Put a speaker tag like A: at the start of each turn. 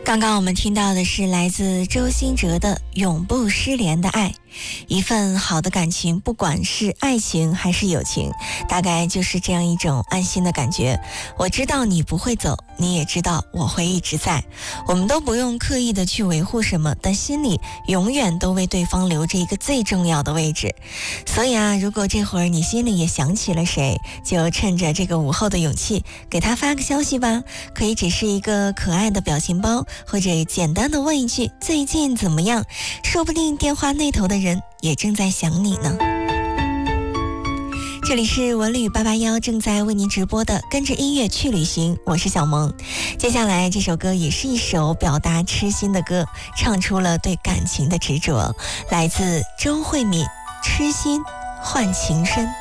A: 刚刚我们听到的是来自周兴哲的《永不失联的爱》。一份好的感情，不管是爱情还是友情，大概就是这样一种安心的感觉。我知道你不会走，你也知道我会一直在，我们都不用刻意的去维护什么，但心里永远都为对方留着一个最重要的位置。所以啊，如果这会儿你心里也想起了谁，就趁着这个午后的勇气给他发个消息吧，可以只是一个可爱的表情包，或者简单的问一句最近怎么样，说不定电话那头的人也正在想你呢。这里是文旅881正在为您直播的跟着音乐去旅行，我是小萌。接下来这首歌也是一首表达痴心的歌，唱出了对感情的执着，来自周慧敏，痴心换情深。